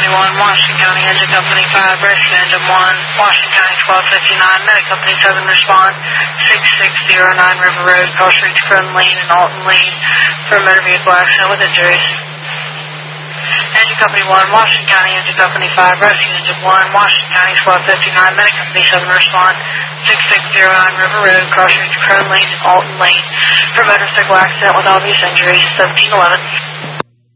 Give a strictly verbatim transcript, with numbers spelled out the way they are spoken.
Company one, Washington County Engine Company five, Rescue Engine one, Washington County twelve fifty-nine, Medic Company seven, respond six six zero nine River Road, Cross Street to Croton Lane and Alton Lane for a motor vehicle accident with injuries. Engine Company one, Washington County Engine Company five, Rescue Engine one, Washington County twelve fifty-nine, Medic Company seven, respond six six zero nine River Road, Cross Street to Croton Lane and Alton Lane for a motorcycle accident with obvious injuries, seventeen eleven.